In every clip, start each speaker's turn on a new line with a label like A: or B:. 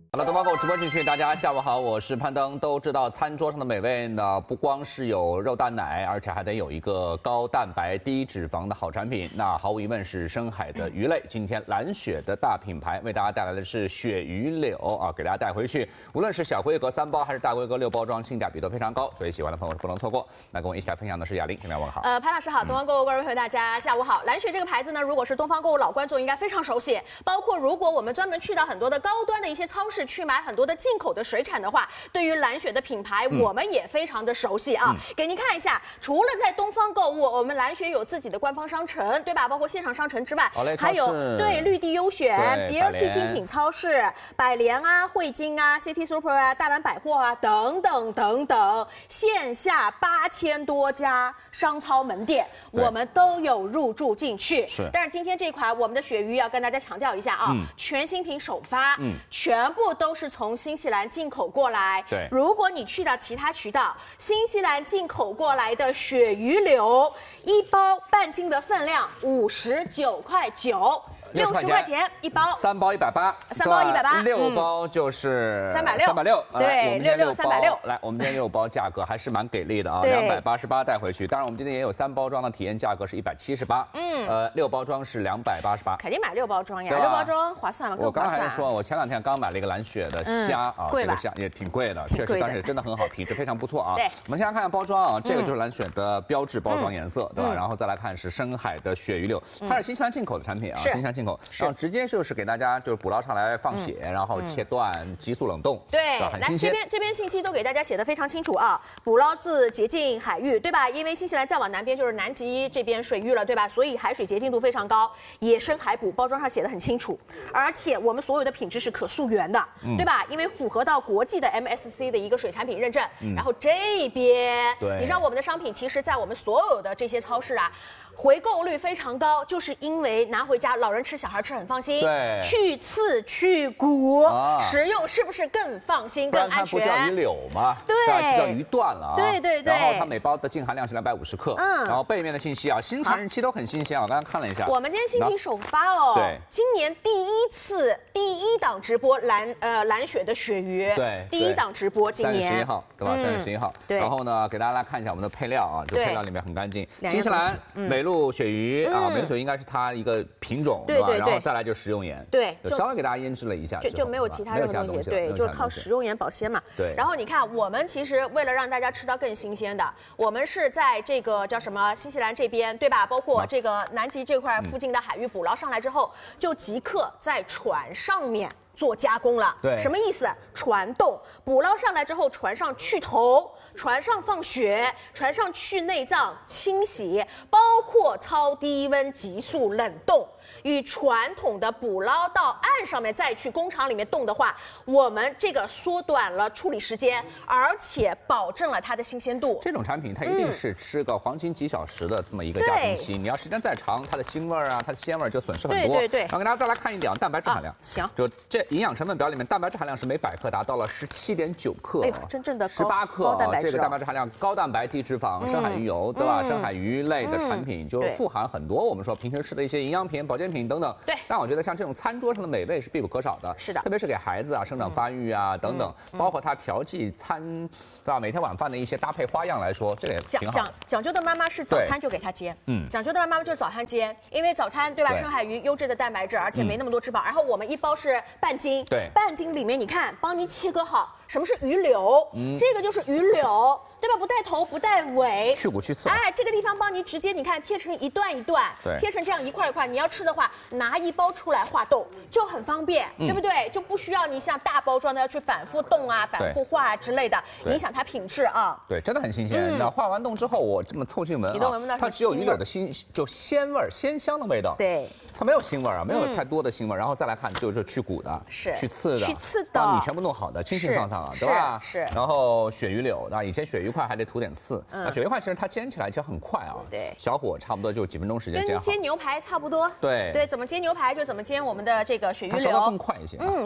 A: 好了，东方购直播继续，大家下午好，我是攀登。都知道餐桌上的美味呢，不光是有肉蛋奶，而且还得有一个高蛋白低脂肪的好产品。那毫无疑问是深海的鱼类。今天蓝雪的大品牌为大家带来的是鳕鱼柳啊，给大家带回去。无论是小规格3包还是大规格6包装，性价比都非常高，所以喜欢的朋友是不能错过。那跟我一起来分享的是雅玲，前面问好。
B: 潘老师好，东方购物观众朋友大家下午好。蓝雪这个牌子呢，如果是东方购物老观众应该非常熟悉，包括如果我们专门去到很多的高端的一些超市去买很多的进口的水产的话，对于蓝雪的品牌，我们也非常的熟悉啊。给您看一下，除了在东方购物，我们蓝雪有自己的官方商城，对吧？包括线上商城之外，还有对绿地优选、BLT 精品超市、百联啊、汇金啊、City Super 啊、大丸百货啊等等等等，线下8000多家商超门店，我们都有入驻进去。
A: 是，
B: 但是今天这款我们的鳕鱼要跟大家强调一下啊，全新品首发，全部都是从新西兰进口过来。
A: 对，
B: 如果你去到其他渠道，新西兰进口过来的鳕鱼柳，1包半斤的分量59.9块，60块钱1包
A: ，3包180，3
B: 包180，6
A: 包就是
B: 360，对，66 360。
A: 来，我们今天6包价格还是蛮给力的啊，288带回去。当然，我们今天也有3包装的体验价格是178， 6包装是288。
B: 肯定买6包装呀，6包装划算了，更划算。
A: 我刚才说，我前2天刚买了一个蓝雪的虾啊，这个虾也挺贵的，确实，但是真的很好，品质非常不错啊。
B: 对，
A: 我们先来看看包装啊，这个就是蓝雪的标志包装颜色，对吧？然后再来看是深海的鳕鱼柳，它是新西兰进口的产品啊，新西兰进口，然后直接就是给大家就是捕捞上来放血，然后切断，急速冷冻，
B: 对，
A: 很新鲜。
B: 这边信息都给大家写的非常清楚啊，捕捞自洁净海域，对吧？因为新西兰再往南边就是南极这边水域了，对吧？所以海水洁净度非常高，野生海捕，包装上写的很清楚，而且我们所有的品质是可溯源的，对吧？因为符合到国际的 MSC 的一个水产品认证，然后这边，你知道我们的商品其实在我们所有的这些超市啊，回购率非常高，就是因为拿回家老人吃、小孩吃很放心，
A: 对，
B: 去刺去骨，食用是不是更放心、更安全？
A: 不叫鱼柳吗？
B: 对，
A: 就叫鱼段了啊。
B: 对。
A: 然后它每包的净含量是250克，然后背面的信息啊，新产日期都很新鲜啊，我刚刚看了一下。
B: 我们今天新品首发哦，
A: 对，
B: 今年第一档直播蓝雪的鳕鱼，
A: 对，
B: 第1档直播，今年
A: 3月11号，对吧？3月11号。
B: 对。
A: 然后呢，给大家来看一下我们的配料啊，就配料里面很干净，新西兰美露鳕鱼啊，美露鳕鱼应该是它一个品种，对吧？然后再来就食用盐，
B: 对，
A: 就稍微给大家腌制了一下，
B: 就没有其他任何东西，对，就是靠食用盐保鲜嘛。
A: 对。
B: 然后你看，我们其实为了让大家吃到更新鲜的，我们是在这个叫什么新西兰这边，对吧？包括这个南极这块附近的海域捕捞上来之后，就即刻在船上面做加工了。
A: 对，
B: 什么意思？船冻，捕捞上来之后，船上去头，船上放血，船上去内脏清洗，包括超低温急速冷冻。与传统的捕捞到岸上面再去工厂里面冻的话，我们这个缩短了处理时间，而且保证了它的新鲜度。
A: 这种产品它一定是吃个黄金几小时的这么一个加工期，你要时间再长，它的腥味啊，它的鲜味就损失很多。
B: 对。
A: 然后给大家再来看一点蛋白质含量，
B: 行，
A: 就这营养成分表里面蛋白质含量是每100克达到了17.9克，
B: 哎呦，真正的
A: 18克啊，这个蛋白质含量高蛋白低脂肪，深海鱼油，对吧？深海鱼类的产品就富含很多我们说平时吃的一些营养品、保健品等等。
B: 对。
A: 但我觉得像这种餐桌上的美味是必不可少的，
B: 是的，
A: 特别是给孩子啊生长发育啊等等，包括它调剂餐，对吧？每天晚饭的一些搭配花样来说，这个也挺好。
B: 讲究的妈妈是早餐就给他煎，讲究的妈妈就是早餐煎，因为早餐对吧？深海鱼优质的蛋白质，而且没那么多脂肪。然后我们1包是半斤，
A: 对，
B: 半斤里面你看帮你切割好，什么是鱼柳？这个就是鱼柳。对吧？不带头，不带尾，
A: 去骨去刺。
B: 哎，这个地方帮你直接，你看切成一段一段，切成这样一块一块。你要吃的话，拿1包出来化冻就很方便，对不对？就不需要你像大包装的要去反复冻啊、反复化啊之类的，影响它品质啊。
A: 对，真的很新鲜。那化完冻之后，我这么凑近闻啊，它只有鱼柳的鲜味、鲜香的味道。
B: 对，
A: 它没有腥味啊，没有太多的腥味。然后再来看，就是去骨的，
B: 是
A: 去刺的，
B: 把
A: 你全部弄好的，清清爽爽啊，对吧？
B: 是。
A: 然后鳕鱼柳，那以前鳕鱼块还得涂点刺，那鳕鱼块其实它煎起来其实很快啊，
B: 对，
A: 小火差不多就几分钟时间煎好。
B: 跟煎牛排差不多。
A: 对，
B: 怎么煎牛排就怎么煎我们的这个鳕鱼柳，
A: 它烧得更快一些。
B: 是的。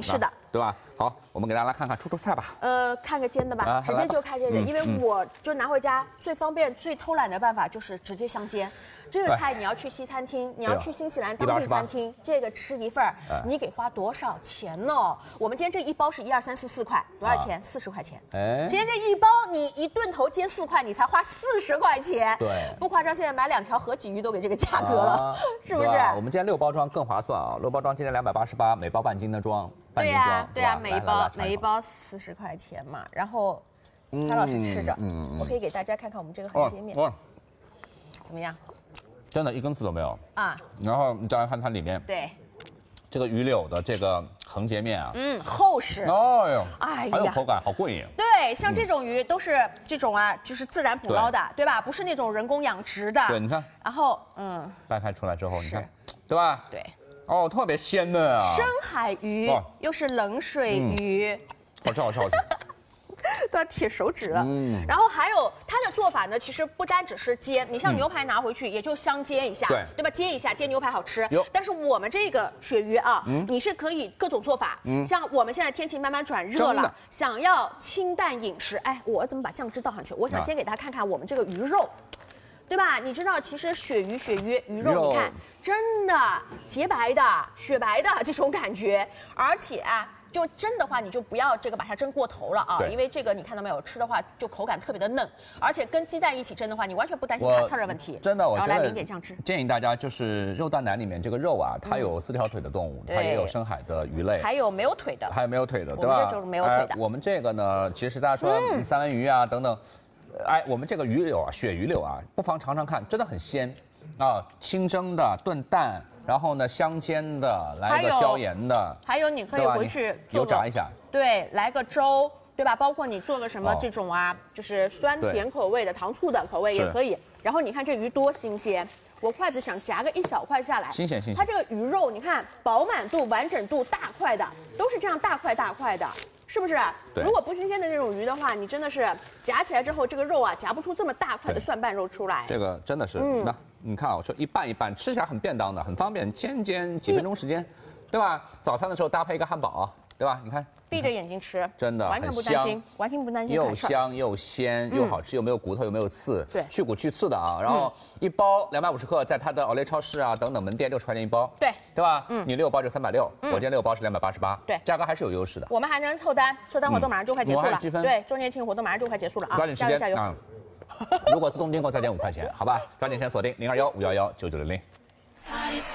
A: 对吧？好，我们给大家来看看出菜吧。
B: 看个煎的吧，直接就看煎的，因为我就拿回家最方便、最偷懒的办法就是直接香煎。这个菜你要去西餐厅，你要去新西兰当地餐厅，这个吃一份你给花多少钱呢？我们今天这一包是1、2、3、4、4块，多少钱？40块钱。哎，今天这一包你一顿头煎4块，你才花40块钱。
A: 对，
B: 不夸张，现在买2条河鲫鱼都给这个价格了，是不是？
A: 我们今天6包装更划算啊，6包装今天288，每包半斤的装，半斤装。
B: 对呀，每一包40块钱嘛。然后，潘老师吃着，我可以给大家看看我们这个横截面，怎么样？
A: 真的一根刺都没有啊！然后你再来看它里面，
B: 对，
A: 这个鱼柳的这个横截面啊，
B: 厚实，
A: 哎呀，很有口感，好过瘾。
B: 对，像这种鱼都是这种啊，就是自然捕捞的，对吧？不是那种人工养殖的。
A: 对，你看，
B: 然后
A: 掰开出来之后，你看，对吧？
B: 对，
A: 哦，特别鲜嫩啊！
B: 深海鱼又是冷水鱼，
A: 好吃。
B: 都要铁手指了。然后还有它的做法呢，其实不单只是煎，你像牛排拿回去也就香煎一下，对吧？煎一下，煎牛排好吃。但是我们这个鳕鱼啊，你是可以各种做法。像我们现在天气慢慢转热了，想要清淡饮食，哎，我怎么把酱汁倒上去？我想先给大家看看我们这个鱼肉。对吧？你知道，其实鳕鱼肉，你看，真的洁白的、雪白的这种感觉，而且啊。就蒸的话，你就不要这个把它蒸过头了啊，因为这个你看到没有，吃的话就口感特别的嫩，而且跟鸡蛋一起蒸的话，你完全不担心卡刺的问题。
A: 真的，我
B: 觉得来淋点酱汁。
A: 建议大家就是肉蛋奶里面这个肉啊，它有4条腿的动物，它也有深海的鱼类，
B: 还有没有腿的，
A: 对吧？
B: 这就是没有腿的。
A: 我们这个呢，其实大家说三文鱼啊等等，哎，我们这个鱼柳啊，鳕鱼柳啊，不妨尝尝看，真的很鲜啊，清蒸的炖蛋。然后呢，香煎的，来一个椒盐的，
B: 还有你可以回去
A: 油炸一下，
B: 对，来个粥，对吧？包括你做个什么这种啊，就是酸甜口味的、糖醋的口味也可以。然后你看这鱼多新鲜，我筷子想夹个1小块下来，
A: 新鲜。
B: 它这个鱼肉，你看饱满度、完整度，大块的，都是这样大块的。是不是？如果不新鲜的这种鱼的话，你真的是夹起来之后，这个肉啊夹不出这么大块的蒜瓣肉出来。
A: 这个真的是，那你看啊，我说一半一半，吃起来很便当的，很方便，煎几分钟时间，对吧？早餐的时候搭配一个汉堡，对吧？你看，
B: 闭着眼睛吃，
A: 真的
B: 完全不担心，完全不担心。
A: 又香又鲜又好吃，又没有骨头又没有刺，
B: 对，
A: 去骨去刺的啊。然后一包250克，在它的奥莱超市啊等等门店60块钱一包，对吧？你6包就360，我今天6包是288，
B: 对，
A: 价格还是有优势的。
B: 我们还能凑单活动马上就快结束了，对，周年庆活动马上就快结束了啊，
A: 抓紧时间，加油！如果自动订购再减5块钱，好吧？抓紧时间锁定0215119900。